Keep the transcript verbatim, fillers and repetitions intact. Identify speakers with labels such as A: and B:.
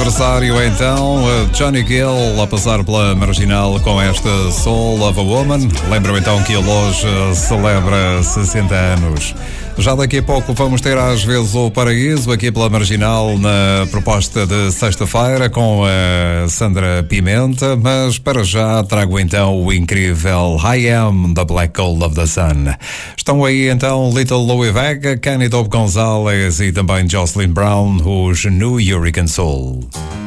A: aniversário então, Johnny Gill a passar pela Marginal com esta Soul of a Woman. Lembram então que ele hoje celebra sessenta anos. Já daqui a pouco vamos ter às vezes o Paraíso aqui pela Marginal na proposta de sexta-feira com a Sandra Pimenta, mas para já trago então o incrível I Am da Black Gold of the Sun. Estão aí então Little Louie Vega, Kenny Dope Gonzalez e também Jocelyn Brown, os New Hurricane Soul.